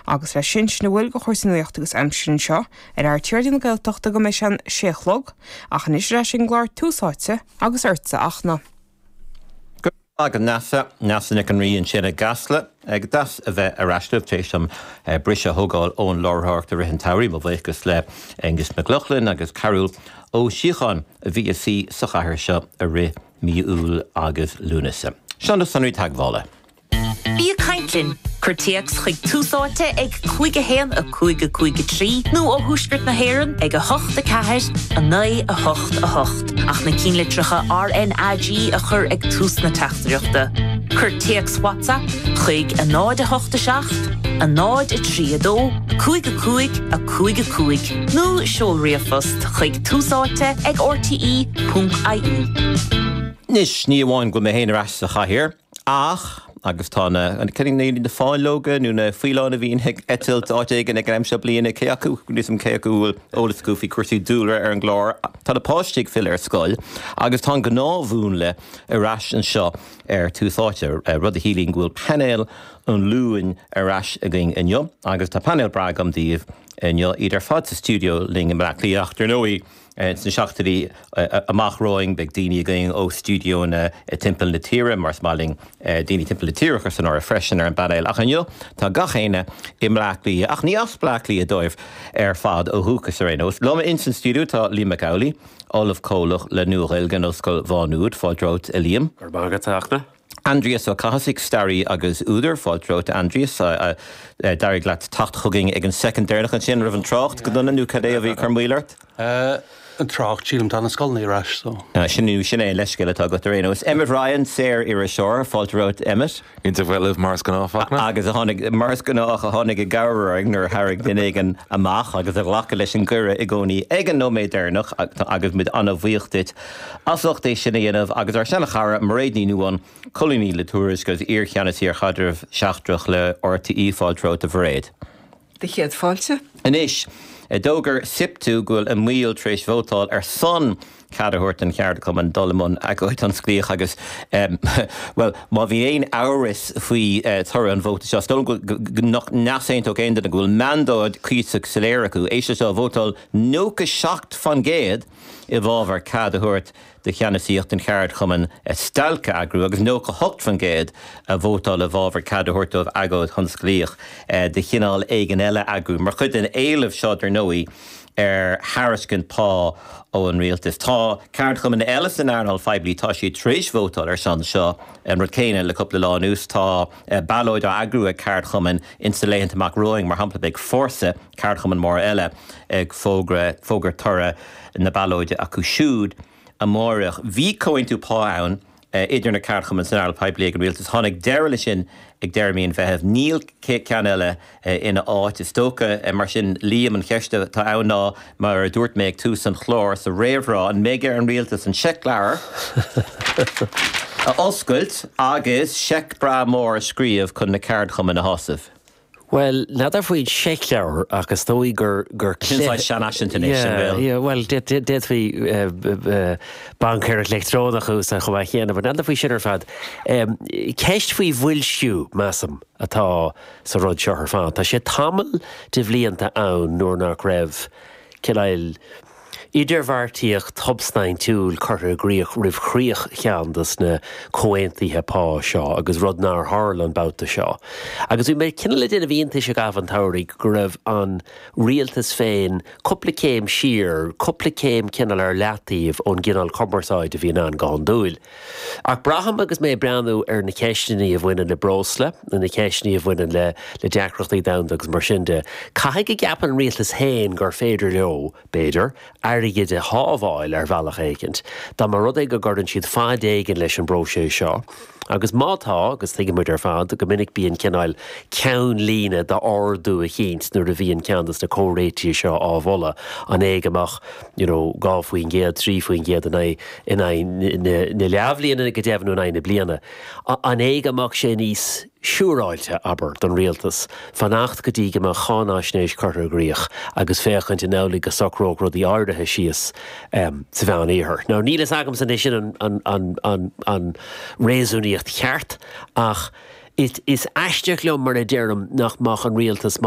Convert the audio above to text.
agus le sin na bhfuil go chóirsanúocht agus amsin seo ar tíirdín gailteachta go mééis an séchlog ach an is leis sin gláir túsáite agus airsa achna. Aga nasa nic an rion sin a gasla, ag das a bheith arastlih tééis am brise thugáil ón láthart a rihan tairí má bhéchas le Angus McLaughlin agus Carol ó Síocháin a bhí sí sa chathair seo a ri míúil agus lúnasa. Sean sanú taghála. Bí Caintlin, chuirtíocht chuig túsáte ag 5 a 5 nó ó thuaisgurt na hÉireann ag a 8 a 9 a 8. Ach na cínlitricha RNAG a chur ag tús na teachtareachta. Chuirtíocht WhatsApp chuig a 9 a 8 a 9 a 3 a 5 nó seolriafust chuig túsáte ag rte.ie. Nis ní bháin go mé héana ras a chathair, ach agus tána an cynnig néí de fáilóga nú na fhuiána bhíon etilt áitige ag raim se bliana ceacu, níos ceacu ólas gofií cuasí dúla ar an glár, tá na páistigh fill ar scoil, agus tá go nábhún le arás an seo ar túsáte rud a hílín ghfuil panel an lúin arás a gin inneo, agus tá panel brag am díobh inneo idir fad sa stúdio ling an braclaí achtar nóí. It's na seachtarí amach roing beag daoine going ó stúdio na timpeall na tíre, mar smáling daoine timpeall na tíre chus an áir freisin ar an badail ach anniu, tá gachéine imreachlaí ach ní asplaachlaí a dóibh ar fad ó thuchas ar éos. Loma in san stúdio tá Liam McCauley, Olaf Cólach le nuachail gan oscail bháinúd fáildrót a Liam. Ar bagad teachna. Andreas ó Cahasig Starry agus úidir fáildrót Andreas darig leat tacht chugging ag an secondéirnach an sin rah an trocht go donna nú cadé a bhí carmhuiilart? An trocht sílam tá na scoilnaí ras, so. Sinú sin é leisceile tá go rénos. Emmett Ryan séir ar a seoir fáilterót Emmett. Inta bhfuilh mars gan áfachna. Agus a tháinig mars gan ách a tháinig a gabhraing nar tharraigh duine an amach agus a ghlacha leis an gcuire i gcónaí ag an nóméid déirnach agus mid anna bhuíochtit asachta é sinna dhéanamh agus ar sena chara mar réadní nuain colíní le túras gus iarcheanasí ar chaidirh seachtrach le RTE fáilterót a bhréad. De chéad fáilte? Inis, dógur siptú ghfuil a míl tréis bhótáil ar son cadairt an cheart cum an dolamón a goit an sclíoch agus well, má bhí éon áras faoi thura an bhóta seo, stol nasaint ó géanda a ghfuil mandáid císach saléir acu, éiste seo bhótáil nócha seacht fan géad I bhábhar cadairt de cheanasíocht an cheart chuman stalca agrú, agus nócha hocht fan géad a bhótáil a bhábhar cadairt agóid chun sclíoch de chinál éigen eile agrú, mar chud an éileh seo ar nóí ar Harriscan pá ó an rialtas. Tá ceart chuman eile san airnal feblií tá sí tríis bhótáil ar san seo an rud céine le coppla lá nús tá bailóid a agrú a ceart chuman instaléanta amach roing mar hampla beag forsa ceart chuman mór eile ag fógra tura na bailóide acu siúd a mórach. Bhí cóin tú pá ann idir na ceart chuman san airnal feblií ag an rialtas. Tháinig deire sin ag deirmíon bheitheh níl cean eile ina áit is tóca mar sin líam an cheiste tá anná mar dúirt méid tú san chlár sa réomhrá an méid ar an rialtas an seiclear a oscailt agus seic bra mór a scríomh chun na ceart chuman na hosamh. Well, nadidir faoin seiclear agus tóí gur Since Sean Ashington is well, dit faoi bancair electrónach ús a chumá chéanana, but nadidir faoi sin ar fad. Ceist faoi bhfuil siú measam atá sa rud seo ar fad. Tá sé tamil de bhlianta ann nuair nach raibh cineál idirmhartíocht thobsnain túil chuir gríoch rih chríoch cheandas na cóhaintaithe pá seo agus rud nar Harlan bouta seo. Agus bhí mé cinile duna bhíonanta se gabh an tairí go raibh an rialtas féin coppla céim siar, coppla céim cinál ar leataíomh ón ginál commerceáid a bhíon an gáin dúil. Ach braham agus mé breanú ar na ceisnaí a bhainean le brosla, na ceisnaí a bhainean le deacrachtaí damda agus mar sin de. Caithfidh go gapan rialtas féin gur féidir leo, béidir, airige de hábháil ar bhealach éigent. Tá mar rud ag go gurdann siad fád éigen leis an brosé seo. Agus mátá, agus tuige muid ar fad, go minic bíon cineál ceann lína de ardú a chéint nuair a bhíon ceandas na córéití seo á bhola an éigeach, gá faoin géad, trí faoin géad na leabhlíonna go deimhnú na bliana. An éigeach sé níos siúráilte aber don rialtas fannacht go dtí go chánáisnéis chuir gríoch agus féchant in nálaigh go socróg rudí ardathe síos sa bhean éair. Ná nílas agam san é sin an réasúníocht cheart ach is eisteach leom mar a ddéirm nach mach an rialtas